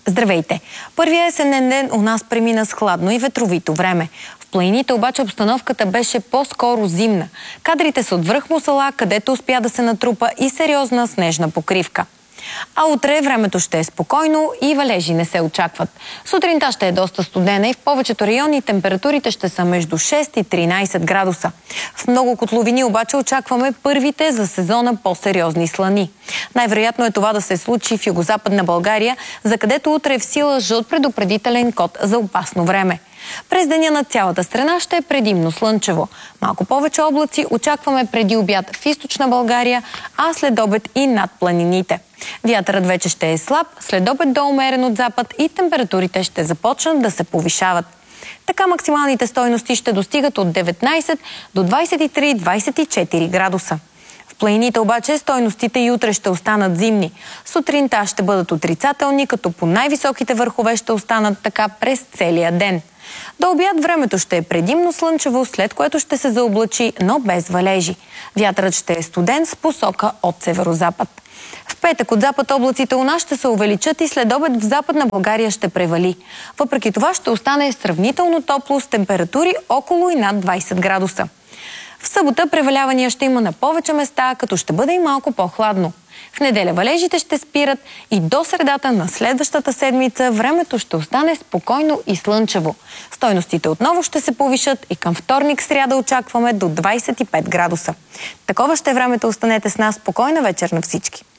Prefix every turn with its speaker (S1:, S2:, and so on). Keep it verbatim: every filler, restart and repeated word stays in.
S1: Здравейте! Първият есенен ден у нас премина с хладно и ветровито време. В планините обаче обстановката беше по-скоро зимна. Кадрите са от връх Мусала, където успя да се натрупа и сериозна снежна покривка. А утре времето ще е спокойно и валежи не се очакват. Сутринта ще е доста студена и в повечето райони температурите ще са между шест и тринайсет градуса. В много котловини обаче очакваме първите за сезона по-сериозни слани. Най-вероятно е това да се случи в югозападна България, за където утре е в сила жълт предупредителен код за опасно време. През деня на цялата страна ще е предимно слънчево. Малко повече облаци очакваме преди обяд в източна България, а след обед и над планините. Вятърът вече ще е слаб, след обед до умерен от запад и температурите ще започнат да се повишават. Така максималните стойности ще достигат от деветнайсет до двайсет и три - двайсет и четири градуса. В планините обаче стойностите и утре ще останат зимни. Сутринта ще бъдат отрицателни, като по най-високите върхове ще останат така през целия ден. До обяд времето ще е предимно слънчево, след което ще се заоблачи, но без валежи. Вятърът ще е студен с посока от северозапад. В петък от запад облаците у нас ще се увеличат и след обед в западна България ще превали. Въпреки това ще остане сравнително топло с температури около и над двайсет градуса. В събота превалявания ще има на повече места, като ще бъде и малко по-хладно. В неделя валежите ще спират и до средата на следващата седмица времето ще остане спокойно и слънчево. Стойностите отново ще се повишат и към вторник, сряда очакваме до двайсет и пет градуса. Такова ще е времето, останете с нас. Спокойна вечер на всички!